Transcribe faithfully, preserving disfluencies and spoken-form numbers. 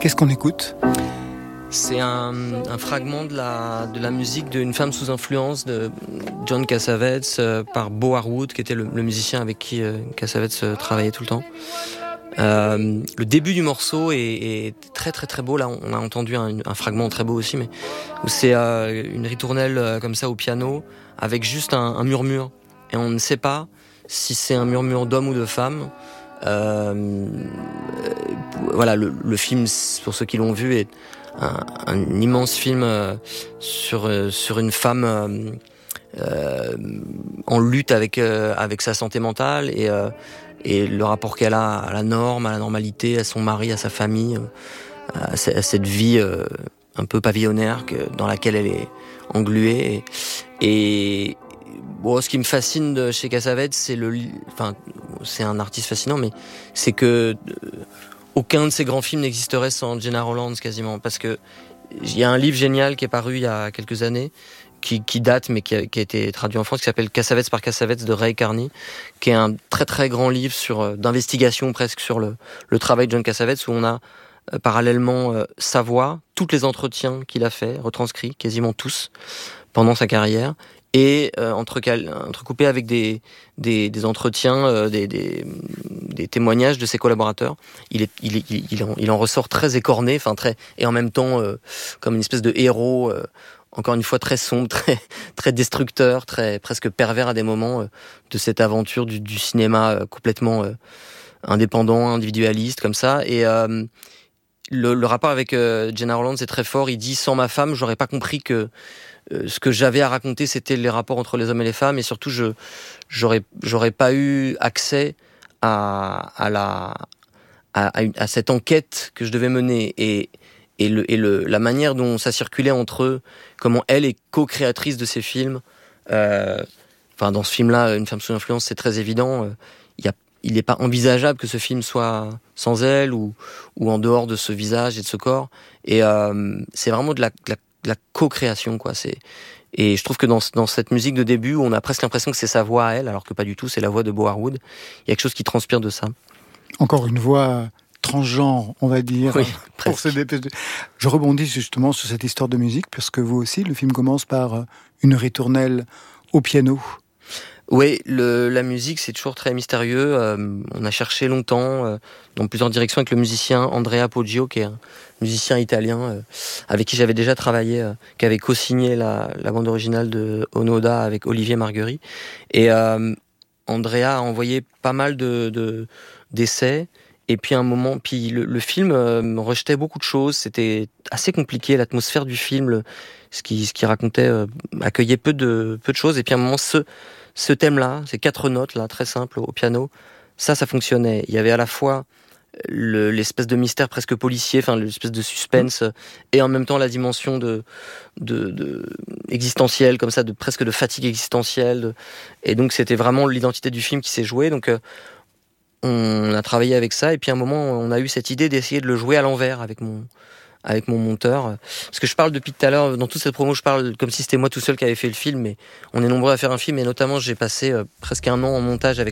Qu'est-ce qu'on écoute ? C'est un, un fragment de la, de la musique d'une femme sous influence de John Cassavetes euh, par Bo Harwood, qui était le, le musicien avec qui euh, Cassavetes euh, travaillait tout le temps. Euh, le début du morceau est, est très très très beau. Là, on a entendu un, un fragment très beau aussi, mais où c'est euh, une ritournelle euh, comme ça au piano avec juste un, un murmure, et on ne sait pas si c'est un murmure d'homme ou de femme. Euh, euh, voilà, le, le film, pour ceux qui l'ont vu, est un, un immense film euh, sur euh, sur une femme euh, euh, en lutte avec euh, avec sa santé mentale et euh, et le rapport qu'elle a à la norme, à la normalité, à son mari, à sa famille, à, à cette vie euh, un peu pavillonnaire que, dans laquelle elle est engluée. Et, et bon, ce qui me fascine de chez Cassavetes, c'est le, enfin, c'est un artiste fascinant, mais c'est que euh, aucun de ses grands films n'existerait sans Gena Rowlands quasiment, parce que il y a un livre génial qui est paru il y a quelques années, qui, qui date mais qui a, qui a été traduit en France, qui s'appelle Cassavetes par Cassavetes de Ray Carney, qui est un très très grand livre sur d'investigation presque sur le, le travail de John Cassavetes, où on a euh, parallèlement euh, sa voix, tous les entretiens qu'il a fait, retranscrits quasiment tous pendant sa carrière, et euh, entrecal- entrecoupé avec des, des, des entretiens, euh, des, des, des témoignages de ses collaborateurs. Il, est, il, est, il, en, il en ressort très écorné, enfin très, et en même temps euh, comme une espèce de héros, euh, encore une fois très sombre, très, très destructeur, très presque pervers à des moments euh, de cette aventure du, du cinéma euh, complètement euh, indépendant, individualiste, comme ça. Et euh, le, le rapport avec euh, Gena Rowlands est très fort. Il dit « Sans ma femme, j'aurais pas compris que Euh, ce que j'avais à raconter, c'était les rapports entre les hommes et les femmes, et surtout, je j'aurais j'aurais pas eu accès à à la à, à, une, à cette enquête que je devais mener, et et le et le la manière dont ça circulait entre eux, comment elle est co-créatrice de ces films. Euh, enfin, dans ce film-là, Une femme sous influence, c'est très évident. Il y a il n'est pas envisageable que ce film soit sans elle ou ou en dehors de ce visage et de ce corps. Et euh, c'est vraiment de la, de la de la co-création, quoi. C'est, et je trouve que dans, dans cette musique de début, on a presque l'impression que c'est sa voix à elle, alors que pas du tout, c'est la voix de Bo Harwood. Il y a quelque chose qui transpire de ça. Encore une voix transgenre, on va dire. Oui, pour se dépêcher. Je rebondis justement sur cette histoire de musique, parce que vous aussi, le film commence par une ritournelle au piano. Oui, le, la musique, c'est toujours très mystérieux. Euh, on a cherché longtemps euh, dans plusieurs directions avec le musicien Andrea Poggio, qui est un musicien italien euh, avec qui j'avais déjà travaillé, euh, qui avait co-signé la, la bande originale de Onoda avec Olivier Marguerite. Et euh, Andrea a envoyé pas mal de, de d'essais. Et puis à un moment, puis le, le film euh, rejetait beaucoup de choses. C'était assez compliqué, l'atmosphère du film, le, ce qui ce qui racontait euh, accueillait peu de peu de choses. Et puis à un moment, ce Ce thème-là, ces quatre notes là, très simples au piano, ça, ça fonctionnait. Il y avait à la fois le, l'espèce de mystère presque policier, enfin l'espèce de suspense, mmh. et en même temps la dimension de, de, de existentielle, comme ça, de presque de fatigue existentielle. De, et donc c'était vraiment l'identité du film qui s'est jouée. Donc euh, on a travaillé avec ça, et puis à un moment, on a eu cette idée d'essayer de le jouer à l'envers avec mon avec mon monteur. Parce que je parle depuis tout à l'heure, dans toute cette promo, je parle comme si c'était moi tout seul qui avait fait le film, mais on est nombreux à faire un film, et notamment j'ai passé euh, presque un an en montage avec